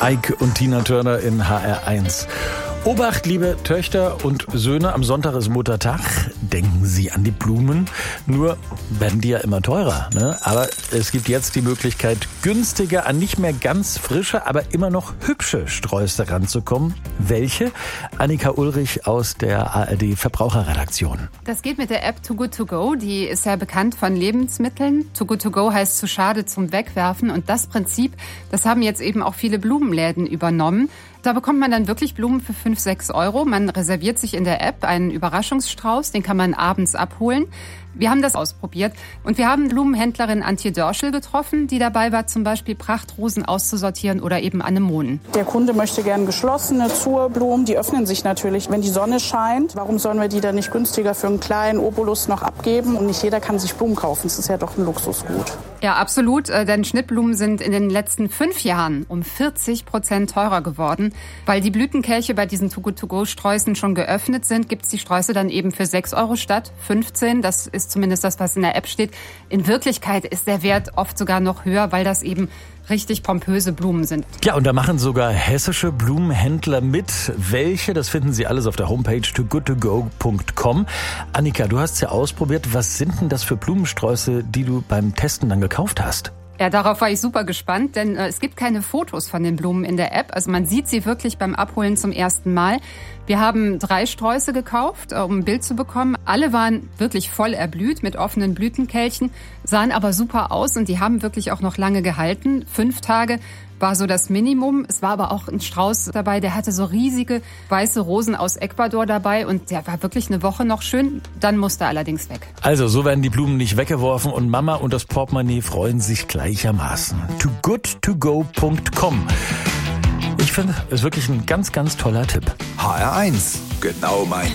Ike und Tina Turner in HR1. Obacht, liebe Töchter und Söhne, am Sonntag ist Muttertag. Denken Sie an die Blumen. Nur werden die ja immer teurer, ne? Aber es gibt jetzt die Möglichkeit, günstiger an nicht mehr ganz frische, aber immer noch hübsche Sträuße ranzukommen. Welche? Annika Ulrich aus der ARD Verbraucherredaktion. Das geht mit der App Too Good To Go. Die ist ja bekannt von Lebensmitteln. Too Good To Go heißt zu schade zum Wegwerfen. Und das Prinzip, das haben jetzt eben auch viele Blumenläden übernommen. Da bekommt man dann wirklich Blumen für 5, 6 Euro. Man reserviert sich in der App einen Überraschungsstrauß, den kann man abends abholen. Wir haben das ausprobiert und wir haben Blumenhändlerin Antje Dörschel getroffen, die dabei war, zum Beispiel Prachtrosen auszusortieren oder eben Anemonen. Der Kunde möchte gern geschlossene Zurblumen, die öffnen sich natürlich, wenn die Sonne scheint. Warum sollen wir die dann nicht günstiger für einen kleinen Obolus noch abgeben? Und nicht jeder kann sich Blumen kaufen, das ist ja doch ein Luxusgut. Ja, absolut, denn Schnittblumen sind in den letzten 5 Jahren um 40% teurer geworden. Weil die Blütenkelche bei diesen Too-Good-To-Go-Sträußen schon geöffnet sind, gibt es die Sträuße dann eben für 6 Euro statt 15. Das ist zumindest das, was in der App steht. In Wirklichkeit ist der Wert oft sogar noch höher, weil das eben richtig pompöse Blumen sind. Ja, und da machen sogar hessische Blumenhändler mit. Welche? Das finden Sie alles auf der Homepage toogoodtogo.com. Annika, du hast es ja ausprobiert. Was sind denn das für Blumensträuße, die du beim Testen dann gekauft hast? Ja, darauf war ich super gespannt, denn es gibt keine Fotos von den Blumen in der App. Also man sieht sie wirklich beim Abholen zum ersten Mal. Wir haben 3 Sträuße gekauft, um ein Bild zu bekommen. Alle waren wirklich voll erblüht mit offenen Blütenkelchen, sahen aber super aus und die haben wirklich auch noch lange gehalten. 5 Tage war so das Minimum. Es war aber auch ein Strauß dabei, der hatte so riesige weiße Rosen aus Ecuador dabei und der war wirklich eine Woche noch schön. Dann musste er allerdings weg. Also so werden die Blumen nicht weggeworfen und Mama und das Portemonnaie freuen sich gleichermaßen. toogoodtogo.com. Ich finde, es ist wirklich ein ganz, ganz toller Tipp. HR1, genau meins.